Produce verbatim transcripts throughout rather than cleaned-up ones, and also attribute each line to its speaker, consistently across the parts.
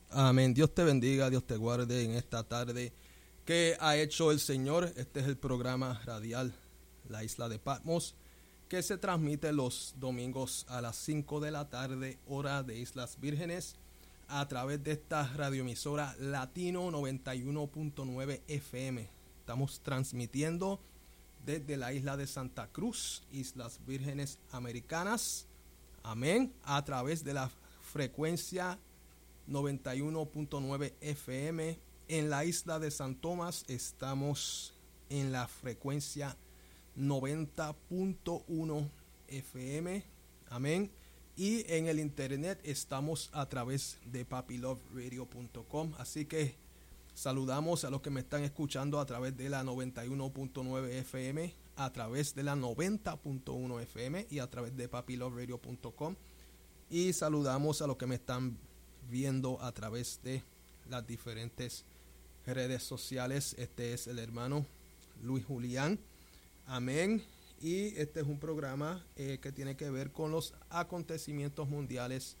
Speaker 1: Amén. Dios te bendiga, Dios te guarde en esta tarde que ha hecho el Señor. Este es el programa radial La Isla de Patmos, que se transmite los domingos a las cinco de la tarde, hora de Islas Vírgenes, a través de esta radioemisora Latino noventa y uno punto nueve F M. Estamos transmitiendo desde la isla de Santa Cruz, Islas Vírgenes Americanas. Amén. A través de la frecuencia noventa y uno punto nueve F M. En la isla de San Tomás estamos en la frecuencia noventa punto uno F M. Amén. Y en el internet estamos a través de papi love radio punto com. Así que saludamos a los que me están escuchando a través de la noventa y uno punto nueve F M, a través de la noventa punto uno F M y a través de papi love radio punto com. Y saludamos a los que me están viendo a través de las diferentes redes sociales. Este es el hermano Luis Julián. Amén. Y este es un programa eh, que tiene que ver con los acontecimientos mundiales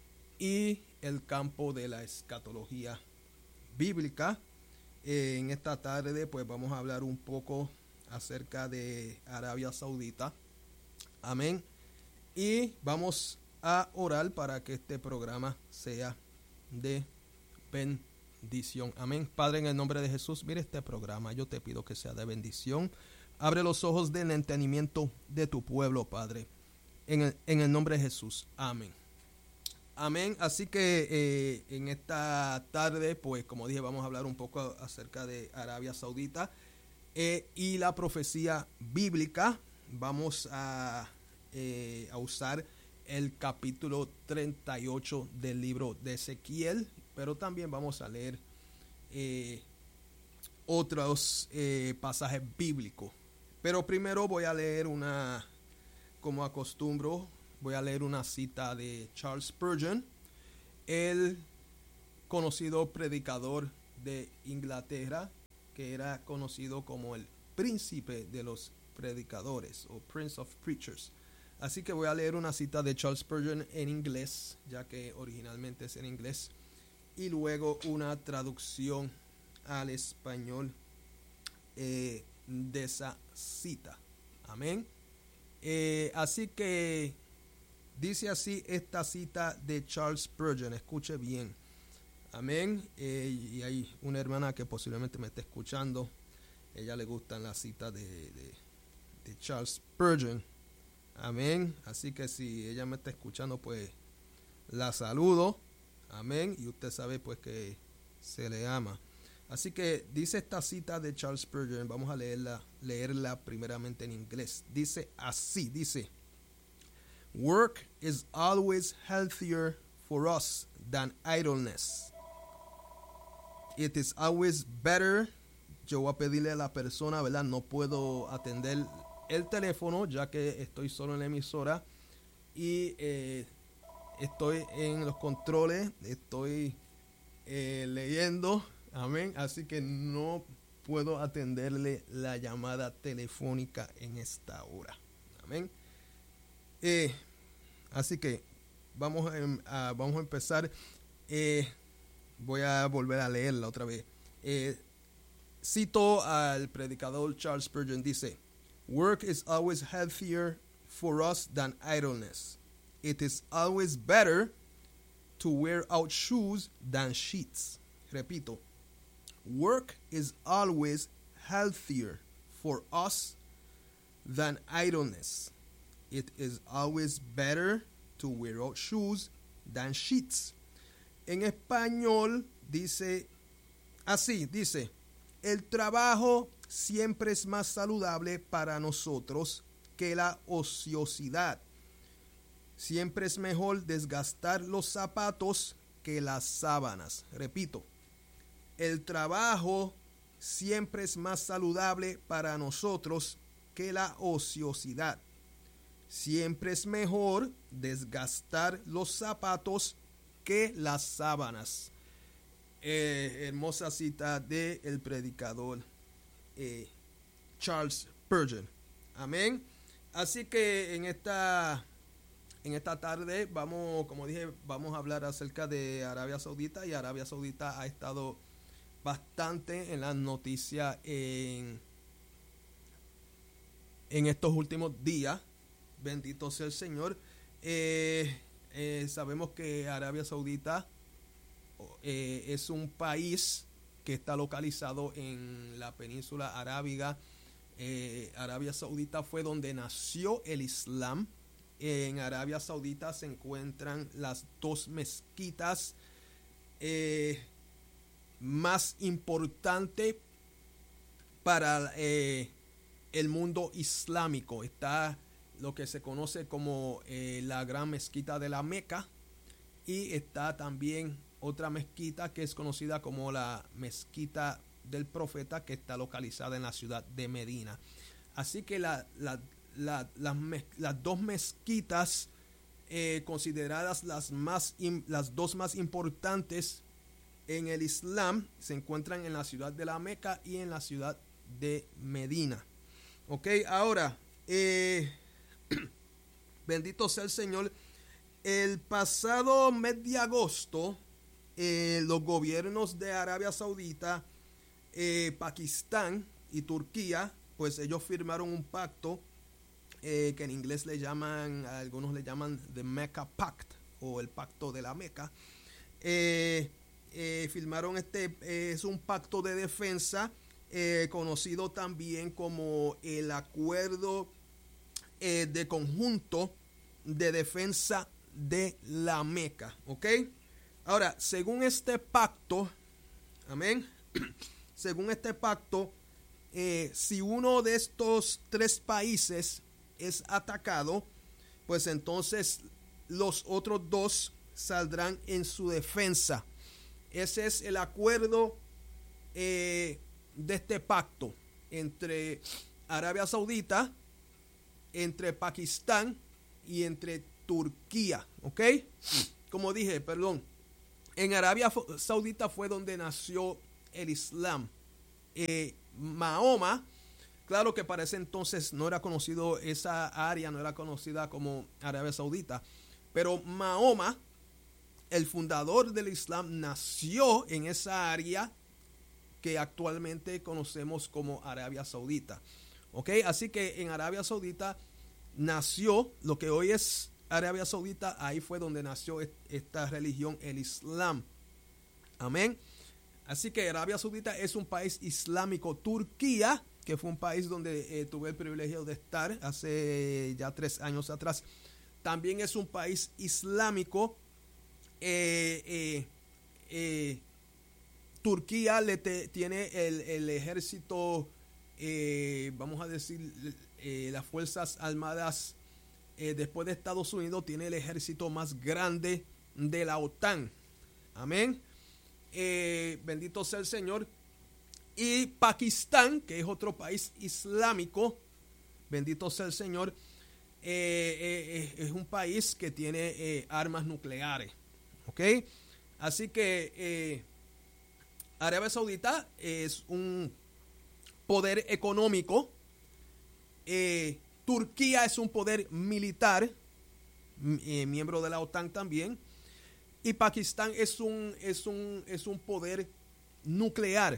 Speaker 1: y el campo de la escatología bíblica. Eh, en esta tarde pues vamos a hablar un poco acerca de Arabia Saudita. Amén. Y vamos a orar para que este programa sea de bendición. Amén. Padre, en el nombre de Jesús, mire este programa. Yo te pido que sea de bendición. Abre los ojos del entendimiento de tu pueblo, Padre. En el, en el nombre de Jesús. Amén. Amén. Así que eh, en esta tarde, pues como dije, vamos a hablar un poco acerca de Arabia Saudita eh, y la profecía bíblica. Vamos a, eh, a usar el capítulo treinta y ocho del libro de Ezequiel, pero también vamos a leer eh, otros eh, pasajes bíblicos. Pero primero voy a leer una, como acostumbro, voy a leer una cita de Charles Spurgeon, el conocido predicador de Inglaterra, que era conocido como el príncipe de los predicadores o Prince of Preachers. Así que voy a leer una cita de Charles Spurgeon en inglés, ya que originalmente es en inglés, y luego una traducción al español eh, de esa cita. Amén. Eh, así que dice así esta cita de Charles Spurgeon. Escuche bien. Amén. Eh, y hay una hermana que posiblemente me esté escuchando. Ella le gustan las citas de, de, de Charles Spurgeon. Amén. Así que si ella me está escuchando, pues la saludo. Amén. Y usted sabe pues que se le ama. Así que dice esta cita de Charles Spurgeon. Vamos a leerla, leerla primeramente en inglés. Dice así, dice: Work is always healthier for us than idleness. It is always better. Yo voy a pedirle a la persona, ¿verdad? No puedo atender el teléfono ya que estoy solo en la emisora y eh, estoy en los controles, estoy eh, leyendo. Amén. Así que no puedo atenderle la llamada telefónica en esta hora. Amén. Eh, así que vamos a, a, vamos a empezar. Eh, voy a volver a leerla otra vez. Eh, cito al predicador Charles Spurgeon. Dice: Work is always healthier for us than idleness. It is always better to wear out shoes than sheets. Repito. Work is always healthier for us than idleness. It is always better to wear out shoes than sheets. En español dice así, dice: el trabajo siempre es más saludable para nosotros que la ociosidad. Siempre es mejor desgastar los zapatos que las sábanas. Repito. El trabajo siempre es más saludable para nosotros que la ociosidad. Siempre es mejor desgastar los zapatos que las sábanas. Eh, hermosa cita de el predicador eh, Charles Spurgeon. Amén. Así que en esta en esta tarde vamos, como dije, vamos a hablar acerca de Arabia Saudita, y Arabia Saudita ha estado bastante en las noticias en, en estos últimos días. Bendito sea el Señor. Eh, eh, sabemos que Arabia Saudita eh, es un país que está localizado en la península arábiga. Eh, Arabia Saudita fue donde nació el Islam. En Arabia Saudita se encuentran las dos mezquitas eh, más importantes para eh, el mundo islámico. Está lo que se conoce como eh, la Gran Mezquita de la Meca, y está también otra mezquita que es conocida como la Mezquita del Profeta, que está localizada en la ciudad de Medina. Así que la, la, la, la, las dos mezquitas eh, consideradas las, más, las dos más importantes en el Islam se encuentran en la ciudad de la Meca y en la ciudad de Medina. Ok, ahora, eh, bendito sea el Señor. El pasado mes de agosto, eh, los gobiernos de Arabia Saudita, eh, Pakistán y Turquía, pues ellos firmaron un pacto eh, que en inglés le llaman, algunos le llaman The Mecca Pact, o el pacto de la Meca. Eh, eh, firmaron este, eh, es un pacto de defensa, eh, conocido también como el acuerdo eh, de conjunto de defensa de la Meca. ¿Ok? Ahora, según este pacto, amén, según este pacto, eh, si uno de estos tres países es atacado, pues entonces los otros dos saldrán en su defensa. Ese es el acuerdo eh, de este pacto entre Arabia Saudita, entre Pakistán y entre Turquía. ¿Ok? Como dije, perdón, en Arabia Saudita fue donde nació el Islam. Eh, Mahoma, claro que para ese entonces no era conocido, esa área no era conocida como Arabia Saudita, pero Mahoma, el fundador del Islam, nació en esa área que actualmente conocemos como Arabia Saudita. ¿Ok? Así que en Arabia Saudita nació lo que hoy es Arabia Saudita. Ahí fue donde nació esta religión, el Islam. Amén. Así que Arabia Saudita es un país islámico. Turquía, que fue un país donde eh, tuve el privilegio de estar hace ya tres años atrás, también es un país islámico. Eh, eh, eh, Turquía le te, tiene el, el ejército, eh, vamos a decir, eh, las fuerzas armadas, eh, después de Estados Unidos, tiene el ejército más grande de la OTAN. Amén. Eh, bendito sea el Señor. Y Pakistán, que es otro país islámico, bendito sea el Señor, eh, eh, es un país que tiene eh, armas nucleares. ¿Ok? Así que eh, Arabia Saudita es un poder económico. Eh, Turquía es un poder militar, eh, miembro de la OTAN también. Y Pakistán es un, es un, es un poder nuclear.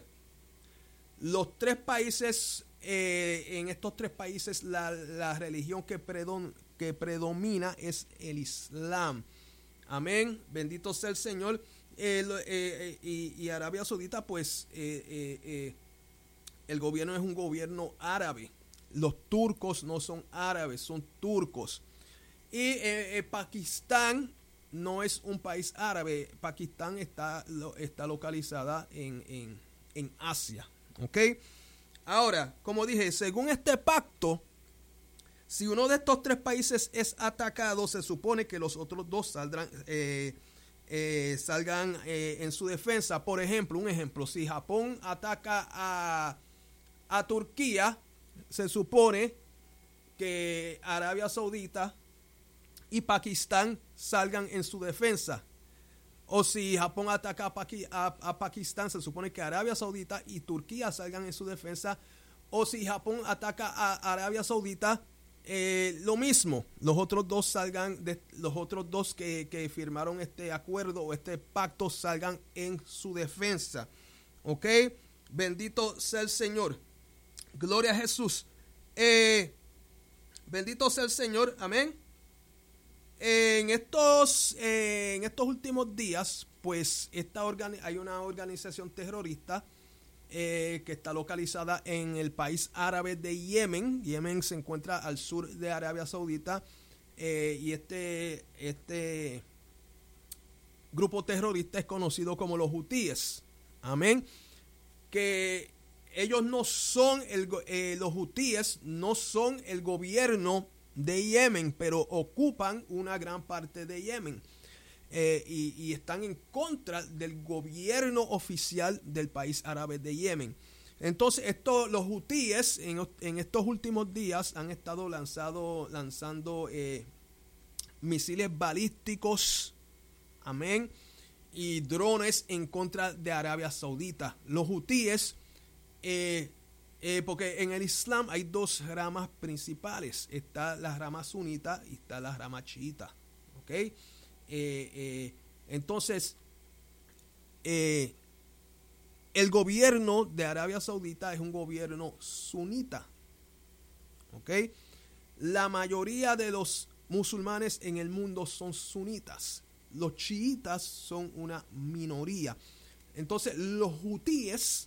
Speaker 1: Los tres países, eh, en estos tres países, la, la religión que, predom, que predomina es el Islam. Amén. Bendito sea el Señor. Eh, eh, y, y Arabia Saudita, pues, eh, eh, eh, el gobierno es un gobierno árabe. Los turcos no son árabes, son turcos. Y eh, eh, Pakistán no es un país árabe. Pakistán está, está localizada en, en, en Asia. ¿Ok? Ahora, como dije, según este pacto, si uno de estos tres países es atacado, se supone que los otros dos saldrán, eh, eh, salgan eh, en su defensa. Por ejemplo, un ejemplo, si Japón ataca a, a Turquía, se supone que Arabia Saudita y Pakistán salgan en su defensa. O si Japón ataca a, Paqui, a, a Pakistán, se supone que Arabia Saudita y Turquía salgan en su defensa. O si Japón ataca a Arabia Saudita eh, lo mismo, los otros dos salgan, de, los otros dos que, que firmaron este acuerdo o este pacto salgan en su defensa. ¿Ok? Bendito sea el Señor. Gloria a Jesús. Eh, bendito sea el Señor. Amén. En estos, eh, en estos últimos días, pues esta organi- hay una organización terrorista eh, que está localizada en el país árabe de Yemen. Yemen se encuentra al sur de Arabia Saudita eh, y este, este grupo terrorista es conocido como los hutíes. Amén. Que ellos no son, el, eh, los hutíes no son el gobierno de Yemen, pero ocupan una gran parte de Yemen eh, y, y están en contra del gobierno oficial del país árabe de Yemen. Entonces, esto, los hutíes en, en estos últimos días han estado lanzado, lanzando eh, misiles balísticos, amén, y drones en contra de Arabia Saudita. Los hutíes eh, Eh, porque en el Islam hay dos ramas principales. Está la rama sunita y está la rama chiita. ¿Ok? Eh, eh, entonces, eh, el gobierno de Arabia Saudita es un gobierno sunita. ¿Ok? La mayoría de los musulmanes en el mundo son sunitas. Los chiitas son una minoría. Entonces, los hutíes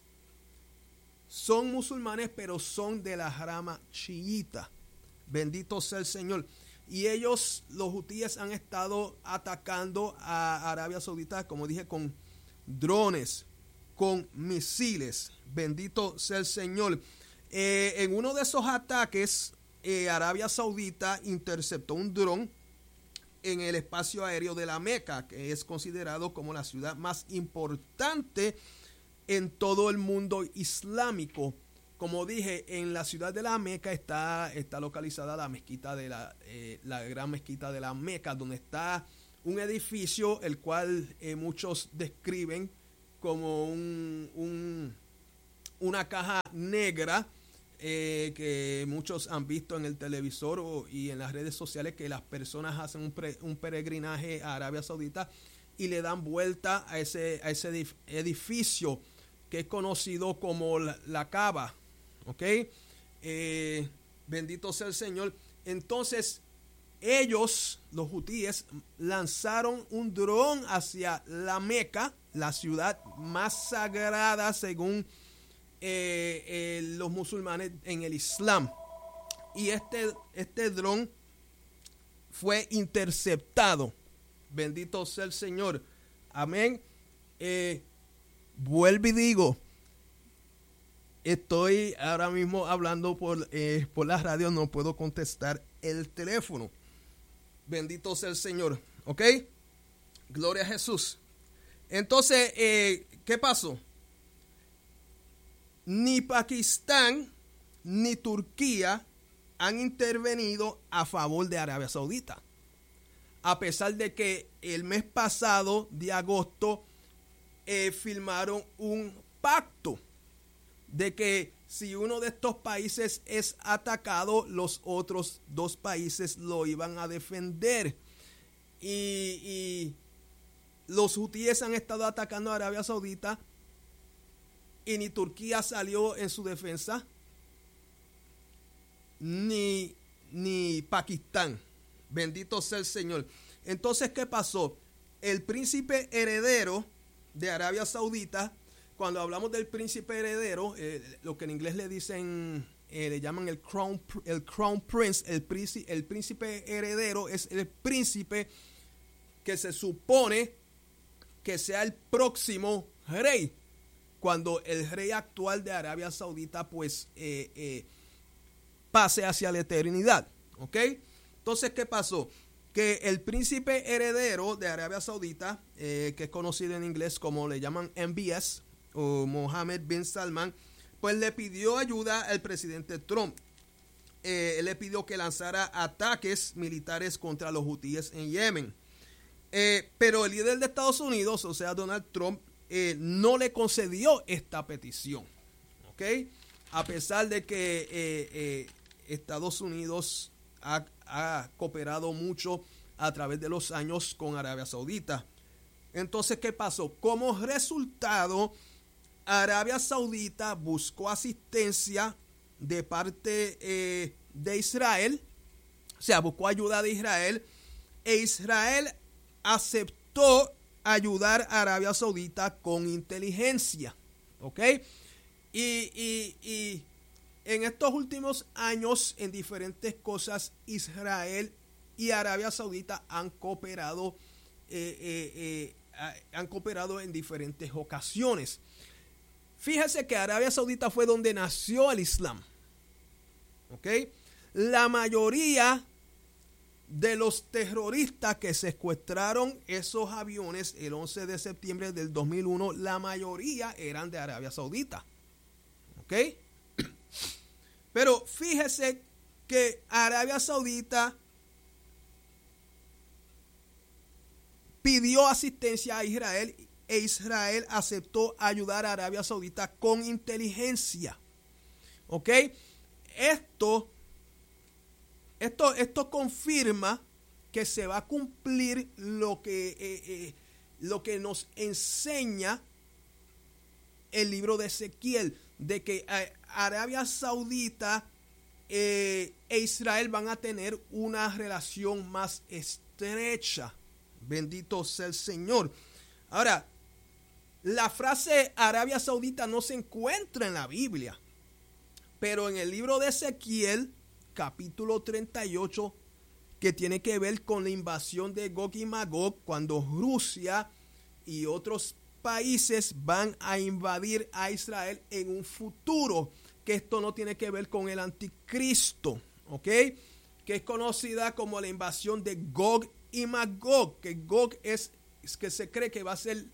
Speaker 1: son musulmanes, pero son de la rama chiita. Bendito sea el Señor. Y ellos, los hutíes, han estado atacando a Arabia Saudita, como dije, con drones, con misiles. Bendito sea el Señor. Eh, en uno de esos ataques, eh, Arabia Saudita interceptó un dron en el espacio aéreo de la Meca, que es considerado como la ciudad más importante en todo el mundo islámico. Como dije, en la ciudad de la Meca está, está localizada la mezquita de la, eh, la gran mezquita de la Meca, donde está un edificio el cual eh, muchos describen como un, un, una caja negra eh, que muchos han visto en el televisor o, y en las redes sociales, que las personas hacen un, pre, un peregrinaje a Arabia Saudita y le dan vuelta a ese, a ese edificio que es conocido como la, la Kaaba. ¿Ok? Eh, bendito sea el Señor. Entonces, ellos, los hutíes, lanzaron un dron hacia la Meca, la ciudad más sagrada según eh, eh, los musulmanes en el Islam. Y este, este dron fue interceptado. Bendito sea el Señor. Amén. Eh, vuelvo y digo, estoy ahora mismo hablando por, eh, por la radio, no puedo contestar el teléfono. Bendito sea el Señor. ¿Ok? Gloria a Jesús. Entonces, eh, ¿qué pasó? Ni Pakistán ni Turquía han intervenido a favor de Arabia Saudita. A pesar de que el mes pasado de agosto eh, firmaron un pacto de que si uno de estos países es atacado, los otros dos países lo iban a defender. Y, y los hutíes han estado atacando a Arabia Saudita y ni Turquía salió en su defensa, ni, ni Pakistán. Bendito sea el Señor. Entonces, ¿qué pasó? El príncipe heredero de Arabia Saudita, cuando hablamos del príncipe heredero, eh, lo que en inglés le dicen, eh, le llaman el crown, el crown prince, el príncipe, el príncipe heredero es el príncipe que se supone que sea el próximo rey, cuando el rey actual de Arabia Saudita pues eh, eh, pase hacia la eternidad. ¿Ok? Entonces, ¿qué pasó? Que el príncipe heredero de Arabia Saudita, eh, que es conocido en inglés como le llaman M B S, o Mohammed bin Salman, pues le pidió ayuda al presidente Trump. Eh, él le pidió que lanzara ataques militares contra los hutíes en Yemen. Eh, pero el líder de Estados Unidos, o sea Donald Trump, eh, no le concedió esta petición. ¿Ok? A pesar de que eh, eh, Estados Unidos ha, ha cooperado mucho a través de los años con Arabia Saudita. Entonces, ¿qué pasó? Como resultado, Arabia Saudita buscó asistencia de parte eh, de Israel, o sea, buscó ayuda de Israel, e Israel aceptó ayudar a Arabia Saudita con inteligencia, ¿ok? Y, y, y en estos últimos años, en diferentes cosas, Israel y Arabia Saudita han cooperado, eh, eh, eh, han cooperado en diferentes ocasiones. Fíjese que Arabia Saudita fue donde nació el Islam, ¿ok? La mayoría de los terroristas que secuestraron esos aviones el once de septiembre del dos mil uno, la mayoría eran de Arabia Saudita, ¿ok? Pero fíjese que Arabia Saudita pidió asistencia a Israel e Israel aceptó ayudar a Arabia Saudita con inteligencia, ¿ok? Esto Esto, esto confirma que se va a cumplir lo que, eh, eh, lo que nos enseña el libro de Ezequiel, de que eh, Arabia Saudita eh, e Israel van a tener una relación más estrecha. Bendito sea el Señor. Ahora, la frase Arabia Saudita no se encuentra en la Biblia, pero en el libro de Ezequiel, capítulo treinta y ocho, que tiene que ver con la invasión de Gog y Magog, cuando Rusia y otros países van a invadir a Israel en un futuro, que esto no tiene que ver con el anticristo, ¿ok? Que es conocida como la invasión de Gog y Magog, que Gog es, es que se cree que va a ser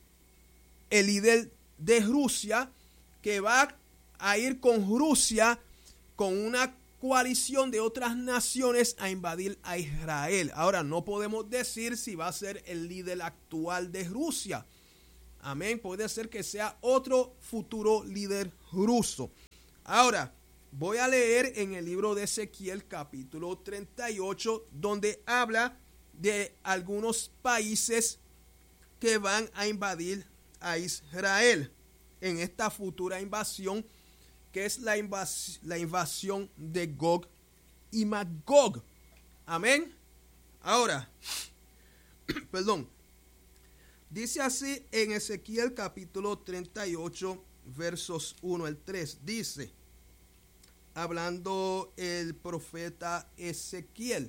Speaker 1: el líder de Rusia, que va a ir con Rusia con una coalición de otras naciones a invadir a Israel. Ahora, no podemos decir si va a ser el líder actual de Rusia. Amén. Puede ser que sea otro futuro líder ruso. Ahora, voy a leer en el libro de Ezequiel capítulo treinta y ocho, donde habla de algunos países que van a invadir a Israel en esta futura invasión, que es la, invas la invasión de Gog y Magog. Amén. Ahora, perdón. Dice así en Ezequiel capítulo treinta y ocho, versos uno al tres. Dice, hablando el profeta Ezequiel.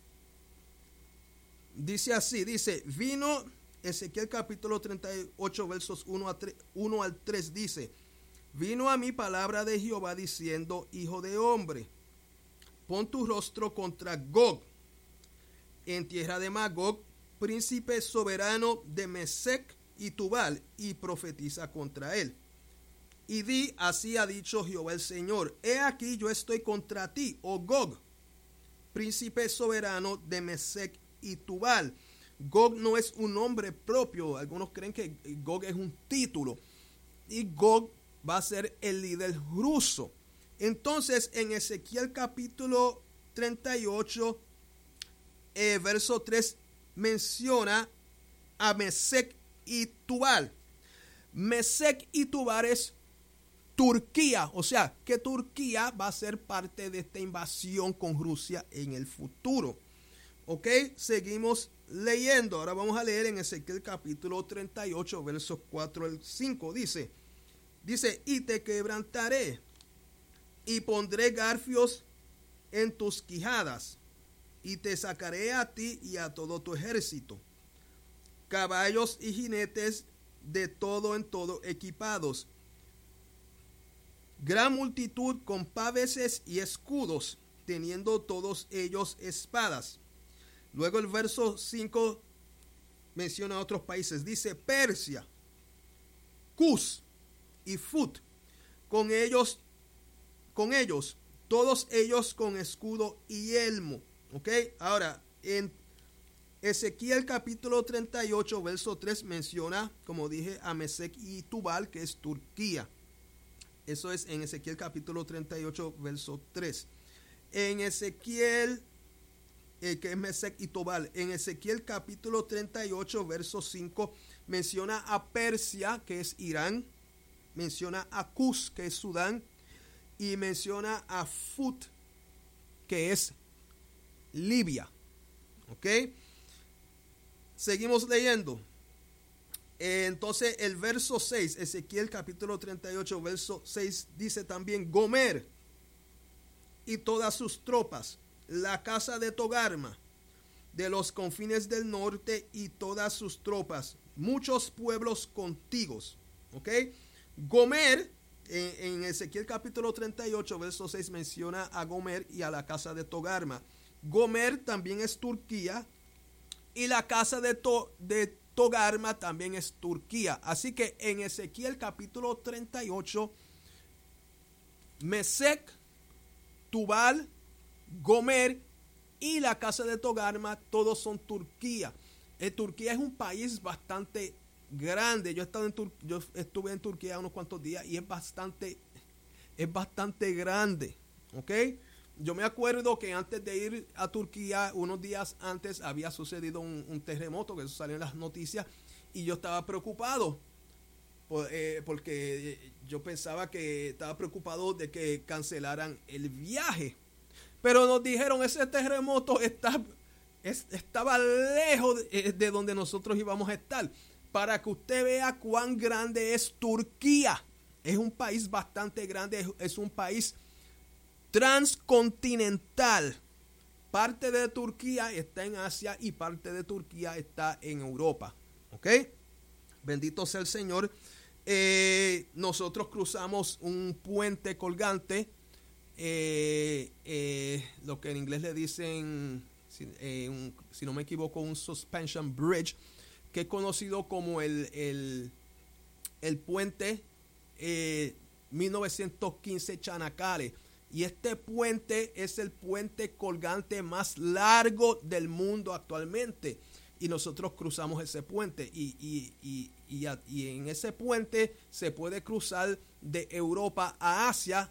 Speaker 1: Dice así, dice, vino Ezequiel capítulo treinta y ocho, versos uno al tres, dice, vino a mí palabra de Jehová diciendo, hijo de hombre, pon tu rostro contra Gog, en tierra de Magog, príncipe soberano de Mesec y Tubal, y profetiza contra él. Y di, así ha dicho Jehová el Señor, he aquí yo estoy contra ti, oh Gog, príncipe soberano de Mesec y Tubal. Gog no es un nombre propio, algunos creen que Gog es un título, y Gog va a ser el líder ruso. Entonces, en Ezequiel capítulo treinta y ocho, eh, verso tres, menciona a Mesec y Tubal. Mesec y Tubal es Turquía, o sea, que Turquía va a ser parte de esta invasión con Rusia en el futuro. Ok, seguimos leyendo. Ahora vamos a leer en Ezequiel capítulo treinta y ocho, versos cuatro al cinco. Dice, dice, y te quebrantaré y pondré garfios en tus quijadas y te sacaré a ti y a todo tu ejército, caballos y jinetes de todo en todo equipados, gran multitud con paveses y escudos, teniendo todos ellos espadas. Luego el verso cinco menciona otros países. Dice Persia, Cus y Fut, con ellos, con ellos, todos ellos con escudo y yelmo. Ok, ahora en Ezequiel capítulo treinta y ocho, verso tres menciona, como dije, a Mesec y Tubal, que es Turquía. Eso es en Ezequiel capítulo treinta y ocho, verso tres. En Ezequiel, eh, que es Mesec y Tobal, en Ezequiel capítulo treinta y ocho, verso cinco, menciona a Persia, que es Irán, menciona a Cus, que es Sudán, y menciona a Fut, que es Libia. ¿Ok? Seguimos leyendo. Entonces el verso seis, Ezequiel capítulo treinta y ocho, verso seis, dice también: Gomer y todas sus tropas, la casa de Togarma, de los confines del norte y todas sus tropas, muchos pueblos contiguos. ¿Ok? Gomer, en, en Ezequiel capítulo treinta y ocho, verso seis, menciona a Gomer y a la casa de Togarma. Gomer también es Turquía y la casa de, to, de Togarma también es Turquía. Así que en Ezequiel capítulo treinta y ocho, Mesec, Tubal, Gomer y la casa de Togarma, todos son Turquía. Eh, Turquía es un país bastante grande. Yo he estado en Tur yo estuve en Turquía unos cuantos días y es bastante, es bastante grande. ¿Ok? Yo me acuerdo que antes de ir a Turquía, unos días antes, había sucedido un, un terremoto, que eso salió en las noticias, y yo estaba preocupado, por, eh, porque yo pensaba que estaba preocupado de que cancelaran el viaje. Pero nos dijeron, ese terremoto está, es, estaba lejos de, de donde nosotros íbamos a estar. Para que usted vea cuán grande es Turquía. Es un país bastante grande, es, es un país transcontinental. Parte de Turquía está en Asia y parte de Turquía está en Europa. ¿Ok? Bendito sea el Señor. Eh, nosotros cruzamos un puente colgante, eh, eh, lo que en inglés le dicen, si, eh, un, si no me equivoco, un suspension bridge, que es conocido como el, el, el puente eh, mil novecientos quince Chanacale. Y este puente es el puente colgante más largo del mundo actualmente. Y nosotros cruzamos ese puente. Y, y, y, y, a, y en ese puente se puede cruzar de Europa a Asia